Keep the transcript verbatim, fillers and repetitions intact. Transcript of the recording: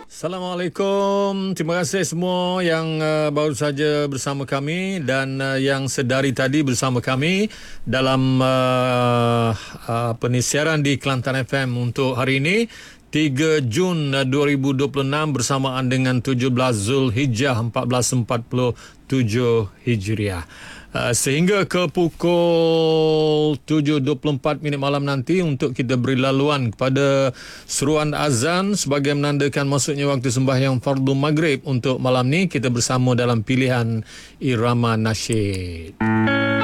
Assalamualaikum. Terima kasih semua yang uh, baru saja bersama kami dan uh, yang sedari tadi bersama kami dalam uh, uh, penisiaran di Kelantan F M untuk hari ini tiga Jun dua ribu dua puluh enam bersamaan dengan tujuh belas Zulhijjah empat belas empat puluh tujuh Hijriah. Uh, sehingga ke pukul tujuh dua puluh empat minit malam nanti untuk kita beri laluan kepada seruan azan sebagai menandakan masuknya waktu sembahyang fardu maghrib untuk malam ni. Kita bersama dalam pilihan irama nasyid.